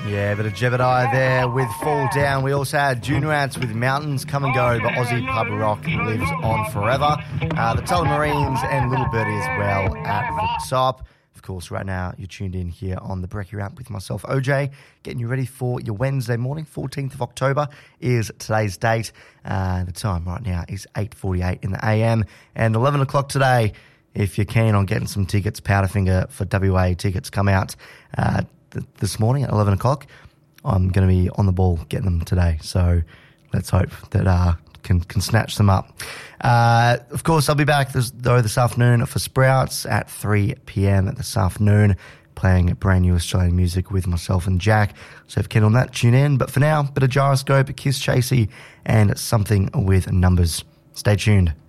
Yeah, bit of Jebediah there with Fall Down. We also had Junrats with Mountains Come and Go, but Aussie Pub Rock lives on forever. The Tullamarines and Little Birdie as well at the top. Of course, right now you're tuned in here on the Brekkie Wrap with myself, OJ, getting you ready for your Wednesday morning. 14th of October is today's date. The time right now is 8:48 in the AM and 11 o'clock today. If you're keen on getting some tickets, Powderfinger for WA tickets come out this morning at 11 o'clock. I'm going to be on the ball getting them today, so let's hope that can snatch them up. Of course, I'll be back this afternoon for Sprouts at 3 p.m. this afternoon, playing brand new Australian music with myself and Jack. So if you're keen on that, tune in. But for now, bit of Gyroscope, Kiss Chasey, and Something with Numbers. Stay tuned.